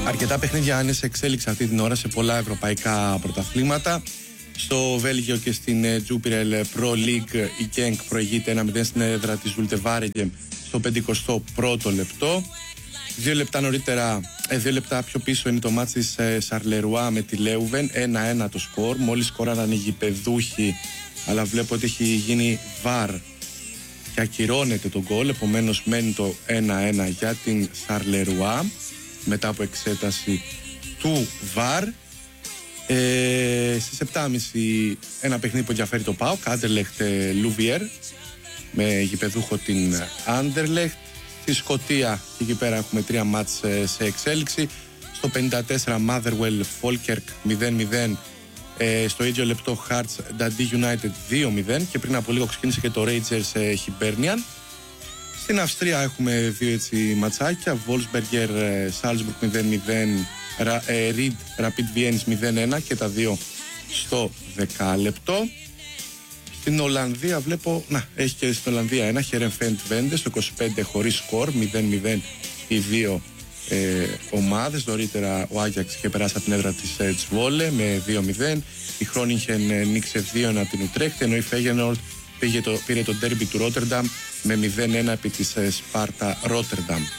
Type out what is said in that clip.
Αρκετά παιχνίδια είναι σε εξέλιξη αυτή την ώρα σε πολλά ευρωπαϊκά πρωταθλήματα. Στο Βέλγιο και στην Jupiler Pro League η Genk προηγείται 1-0 στην έδρα της Zulte Waregem στο 51ο λεπτό. 2 λεπτά νωρίτερα, 2 λεπτά πιο πίσω είναι το μάτς της Charleroi με τη Leuven, 1-1 το σκορ. Μόλις σκόραραν οι γηπεδούχοι, αλλά βλέπω ότι έχει γίνει VAR και ακυρώνεται το γκολ, επομένως μένει το 1-1 για την Charleroi μετά από εξέταση του VAR. Στις 7.30 ένα παιχνίδι που ενδιαφέρει το ΠΑΟΚ, Anderlecht Louvier, με γηπεδούχο την Anderlecht. Στη Σκωτία εκεί πέρα έχουμε 3 μάτς σε εξέλιξη. Στο 54 Motherwell Falkirk 0-0, στο ίδιο λεπτό Hearts Dundee United 2-0 και πριν από λίγο ξεκίνησε και το Rangers Hibernian. Στην Αυστρία έχουμε 2 έτσι ματσάκια, Wolfsberger Salzburg 0-0, Ried Rapid Vienna 0-1 και τα 2 στο 10 λεπτό. Στην Ολλανδία βλέπω, έχει και στην Ολλανδία ένα Heerenveen Twente στο 25 χωρίς σκορ, 0-0 οι δύο ομάδες. Νωρίτερα ο Άγιαξ είχε περάσει από την έδρα της Τσβόλε με 2-0. Η Χρόνιχεν νίκησε 2-1 την Ουτρέχτη, ενώ η Feyenoord πήρε το ντέρμπι του Ρότερνταμ με 0-1 επί της Σπάρτα Ρότερνταμ.